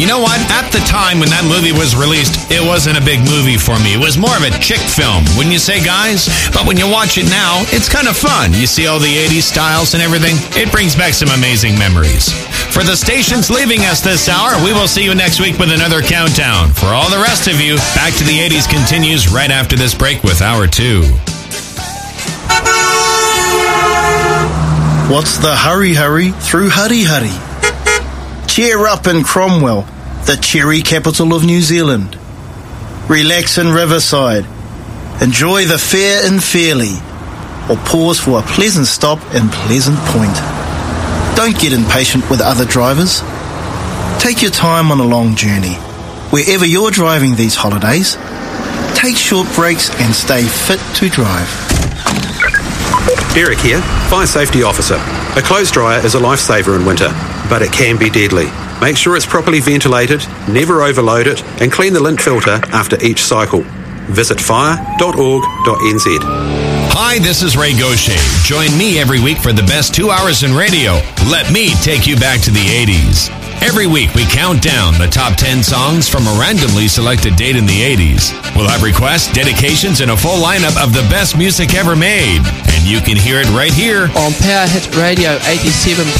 You know what? At the time when that movie was released, it wasn't a big movie for me. It was more of a chick film, wouldn't you say, guys? But when you watch it now, it's kind of fun. You see all the 80s styles and everything. It brings back some amazing memories. For the stations leaving us this hour, we will see you next week with another countdown. For all the rest of you, Back to the 80s continues right after this break with Hour 2. What's the hurry through Hurry? Cheer up in Cromwell, the cherry capital of New Zealand. Relax in Riverside. Enjoy the fair in Fairlie. Or pause for a pleasant stop in Pleasant Point. Don't get impatient with other drivers. Take your time on a long journey. Wherever you're driving these holidays, take short breaks and stay fit to drive. Derek here, Fire Safety Officer. A clothes dryer is a lifesaver in winter, but it can be deadly. Make sure it's properly ventilated, never overload it, and clean the lint filter after each cycle. Visit fire.org.nz. Hi, this is Ray Gaucher. Join me every week for the best 2 hours in radio. Let me take you back to the 80s. Every week we count down the top 10 songs from a randomly selected date in the 80s. We'll have requests, dedications, and a full lineup of the best music ever made. And you can hear it right here on Power Hit Radio 87.9